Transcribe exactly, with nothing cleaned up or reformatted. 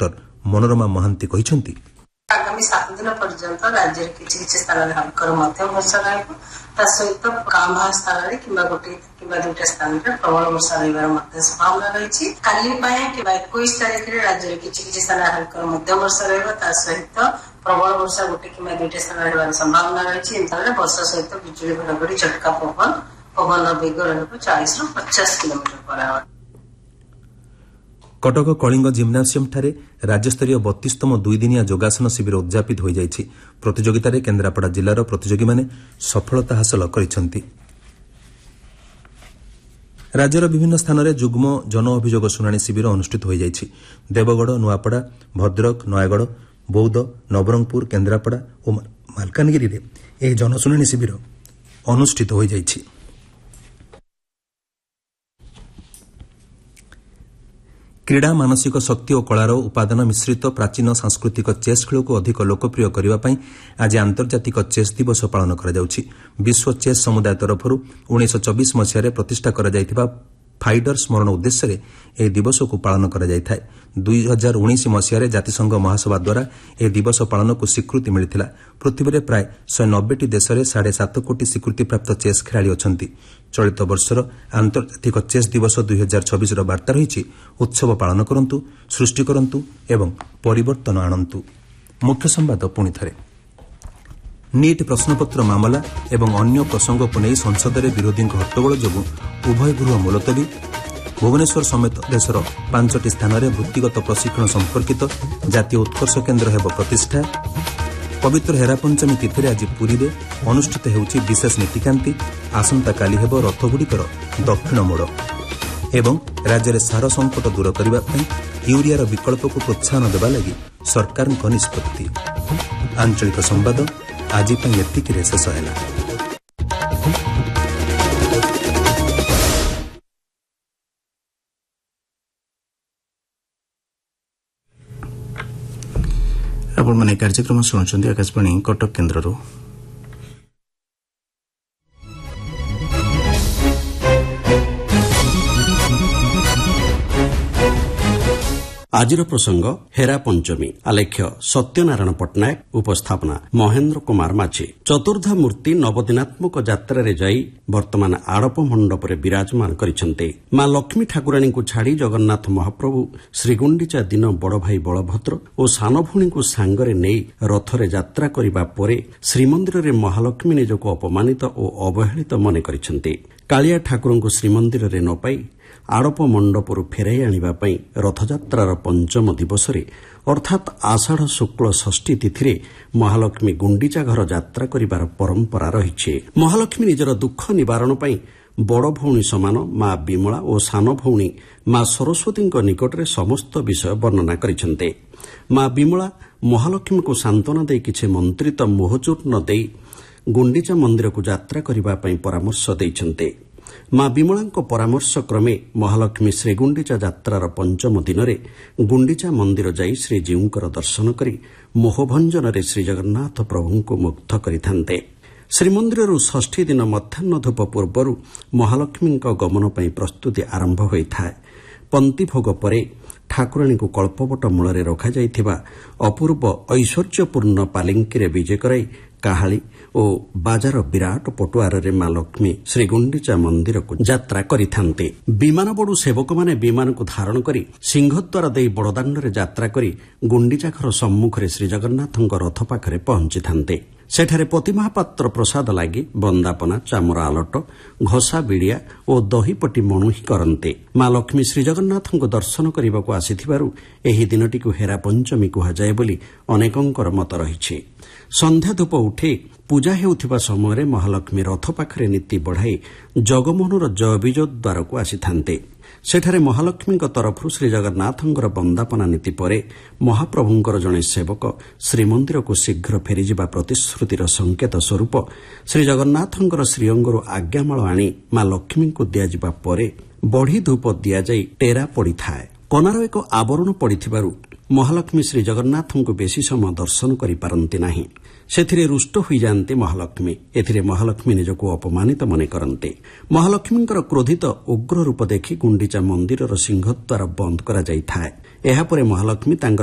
Doctor Manorama Mahanti କହିଛନ୍ତି आगामी सात दिन पर्यंत राज्य किसी किसी स्थान में हल्कर मध्यम वर्षा रही सहित कांभा स्थान कि गोटे कि दुईटा स्थान में प्रबल वर्षा रही संभावना रही काली इक्कीस तारीख में राज्य किसी किसी स्थान हल्कर मध्यम वर्षा रही सहित प्रबल वर्षा गोटे कि दुईटा स्थान रही संभावना रही वर्षा सहित बिजुली घड़घड़ी झटका पवन पवन वेग रही चालीस रु पचास kilometre per hour. Cuttack Kalinga जिम्नासियमଠାରେ राज्यस्तरीय बत्तीसतम दुईदिनिया योगासन शिविर उद्यापित हो जाइछि। प्रतियोगितारे केन्द्रापड़ा जिल्लार प्रतियोगीमाने सफलता हासिल କରିଛନ୍ତି। राज्यर विभिन्न स्थान में जुग्म जन अभियोग शुणाणी शिविर अनुष्ठित हो जाइछि। देवगढ़ नुआपड़ा भद्रक नयागढ़ बौद्ध नवरंगपुर केन्द्रापड़ा और मालकानगिरी में यह जनशुणाणी शिविर अनुष्ठित हो जाइछि। क्रीड़ा मानसिक शक्ति और कलार उपादान मिश्रित प्राचीन सांस्कृतिक चेस खेल को अधिक लोकप्रिय करने आज आंतर्जातिक चेस दिवस पालन करा विश्व चेस समुदाय तरफ उन्नीस चौबीस मसीह प्रतिष्ठा करा फाइडर स्मरण उद्देश्य यह दिवस को पालन करा दुई हजार उन्नीस मसीह जातिसंघ महासभा द्वारा यह दिवस पालन को स्वीकृति मिलता। पृथ्वी में प्राय शहे नब्बे देश में साढ़े सात कोटी स्वीकृति प्राप्त चेस खेलाड़ी अच्छा। चलित वर्षर आंतर्जातिक चेस दिवस दुई हजार छब्बीस वार्ता रही उत्सव पालन करंतु सृष्टि करंतु एवं परिवर्तन आणंतु। मुख्य संवाद पुणी थे नीट प्रश्नपत्र मामला एवं अन्य प्रसंग को नहीं संसद में विरोधी हट्टगोल जो उभय गृह मुलतवी। भुवनेश्वर समेत देशर पांचटी स्थान में वृत्तिगत प्रशिक्षण संपर्कित जातीय उत्कर्ष केन्द्र हेब प्रतिष्ठा। पवित्र हेरा पंचमी तिथि आज पुरी में अनुष्ठित होउछि विशेष नीतिकांति। आसंता काली हेब रथगुड़िकर दक्षिण मोड़ एवं राज्य में सार संकट दूर करने यूरियार विकल्प को प्रोत्साहन देवा लगी सरकार निष्पत्ति। आंचलिक संवाद आज एतिक शेष है। आपण माने कार्यक्रम शुणुଛନ୍ତି आकाशवाणी कटक केन्द्रରୁ। आजिर प्रसंग हेरा पंचमी। आलेख्य सत्यनारायण पट्टनायक। उपस्थापना महेन्द्र कुमार माझी। चतुर्धा मूर्ति नवदिनात्मक यात्रा जाई वर्तमान आड़प मंडप विराजमान करिसेंते। मां लक्ष्मी ठाकुराणी को छाड़ी जगन्नाथ महाप्रभु श्रीगुंडीचा दिन बड़ भाई बलभद्र और सान भौणी को सांगरे नहीं रथरे यात्रा करिबा परे श्रीमंदिर रे महालक्ष्मी निजको अपमानित और अवहेलित मने करिसेंते। कालिया ठाकुर को श्रीमंदिर रे न पाई आड़प मंडपरू फेराई आनिबापई रथयात्रार पंचम दिवस अर्थात आषाढ़ शुक्ल षष्ठी तिथि महालक्ष्मी गुंडीचा घर यात्रा करिबार परंपरा रही। महालक्ष्मी निजर दुख निवारण पई बड़ भौणी समान मां विमला और सान भौणी मां सरस्वती निकटरे समस्त विषय वर्णना करिसेंते। मां विमला महालक्ष्मी को सांत्वना दे किछि मंत्रित मोहचूर्ण दे गुंडीचा मंदिर को यात्रा करिबा पई परामर्श दैछन्ते। मां विमला परामर्श क्रमे महालक्ष्मी श्रीगुंडीचा यात्रार पंचम दिन में गुंडीचा मंदिर जाई श्रीजीउंकर दर्शन करी मोहभंजन श्रीजगन्नाथ प्रभु को मुग्ध करिथान्ते। श्रीमंदिर षष्ठी दिन मध्याह्न धूप पूर्व महालक्ष्मी गमन पर प्रस्तुति आरंभ होता है। पंक्ति भोग पर ठाकुराणी को कल्पवट मूल रखा जाइथिबा अपूर्व ऐश्वर्यपूर्ण पालिंकी विजे कराई काहाली और बाजार विराट पटुआर रे मां लक्ष्मी श्रीगुंडीचा मंदिर को यात्रा करिथान्ते। विमान बड़ू सेवक माने विमान को धारण करी सिंहद्वार दे बड़दाण्ड रे यात्रा करी गुंडीचा घर सम्मुखरे श्रीजगन्नाथଙ୍କ रथ पाखरे पहुंची थान्ते। सेठारे पतिमहापात्र प्रसाद लागि बंदापना चामरा आलट घसा बिड़िया और दहीपटी मणुही करन्ते। मां लक्ष्मी श्रीजगन्नाथଙ୍କ दर्शन करबाकू आसीथिबारु एही दिनटीकू हेरा पंचमी कुहाजाए बोली अनेकंकर मत रहिछि। संध्या धूप उठे पूजा हेउथिबा समय महालक्ष्मी रथ पाखरे नीति बढ़ाई जगमोहनर जय विजय द्वार को आसीथान्ते। सेठारे महालक्ष्मी तरफ श्रीजगन्नाथଙ୍କର बंदापना नीति परे महाप्रभुଙ୍କର जणे सेवक श्रीमंदिर को शीघ्र फेरीजिबा प्रतिश्रुतिर संकेत स्वरूप श्रीजगन्नाथଙ୍କର श्रीअंगरू आज्ञामाल आनी मां लक्ष्मी को दियाजिबा परे बढ़ी धूप दियाजाई टेरा पड़िथाए। कनार एक आवरण पड़िथिबारु महालक्ष्मी श्रीजगन्नाथଙ୍କୁ बेसी समय दर्शन करि पारंती नाही। सेथिरे रुष्ट होई जानते महालक्ष्मी। एथिरे महालक्ष्मी निजको अपमानित मने करन्ते। महालक्ष्मीଙ୍କର क्रोधित उग्र रूप देखि गुंडीचा मंदिरर सिंहद्वार बंद करा जाइथाए। एहा परे महालक्ष्मी